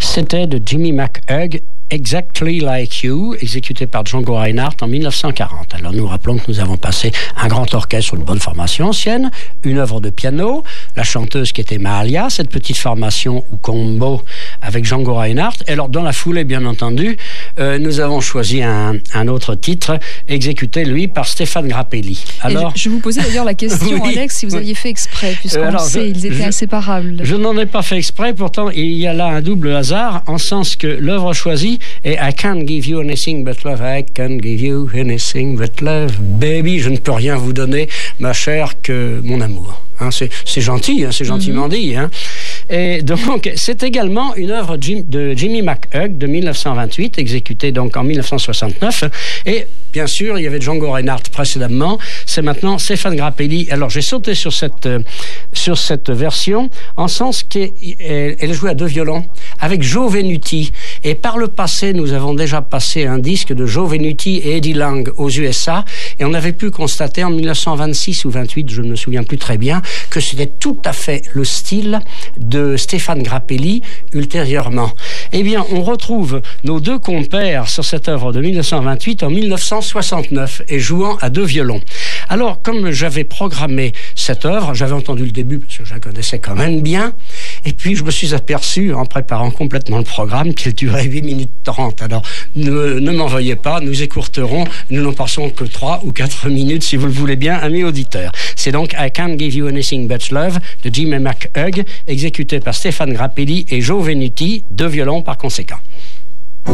C'était de Jimmy McHugh, Exactly Like You, exécuté par Django Reinhardt en 1940. Alors nous rappelons que nous avons passé un grand orchestre, une bonne formation ancienne, une œuvre de piano, la chanteuse qui était Mahalia, cette petite formation ou combo avec Django Reinhardt. Et alors dans la foulée, bien entendu, nous avons choisi un autre titre, exécuté lui par Stéphane Grappelli. Alors, je vous posais d'ailleurs la question, oui, Alex, si vous aviez fait exprès, puisqu'on sait, ils étaient inséparables. Je n'en ai pas fait exprès, pourtant il y a là un double hasard, en sens que l'œuvre choisie est I can't give you anything but love, I can't give you anything but love, baby, je ne peux rien vous donner, ma chère, que mon amour. Hein, c'est gentil, hein, c'est gentiment dit. Hein. Et donc, c'est également une œuvre de Jimmy McHugh de 1928, exécutée donc en 1969. Et bien sûr, il y avait Django Reinhardt précédemment. C'est maintenant Stéphane Grappelli. Alors, j'ai sauté sur cette version, en sens qu'elle jouait à deux violons avec Joe Venuti. Et par le passé, nous avons déjà passé un disque de Joe Venuti et Eddie Lang aux USA. Et on avait pu constater en 1926 ou 28, je ne me souviens plus très bien, que c'était tout à fait le style de Stéphane Grappelli ultérieurement. Eh bien, on retrouve nos deux compères sur cette œuvre de 1928 en 1969 et jouant à deux violons. Alors, comme j'avais programmé cette œuvre, j'avais entendu le début parce que je la connaissais quand même bien, et puis je me suis aperçu, en préparant complètement le programme, qu'il durait 8 minutes 30. Alors, ne m'en veuillez pas, nous écourterons, nous n'en passons que 3 ou 4 minutes, si vous le voulez bien, amis auditeurs. C'est donc I Can't Give You Anything But Love de Jimmy McHugh, exécuté par Stéphane Grappelli et Joe Venuti, deux violons par conséquent.